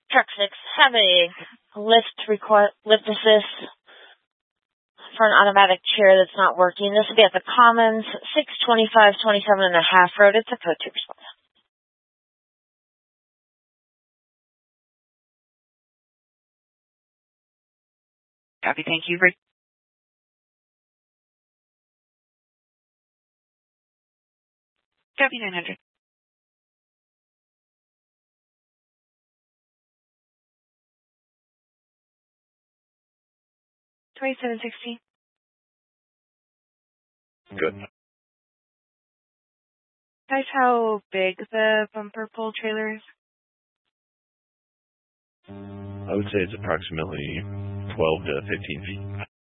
Truck 6, have a lift assist for an automatic chair that's not working. This will be at the Commons, 625-27.5 Road. It's a code 2 response. Copy, thank you. Copy 900. $27.60. Good. Guys, how big the bumper pull trailer is? I would say it's approximately 12 to 15 feet.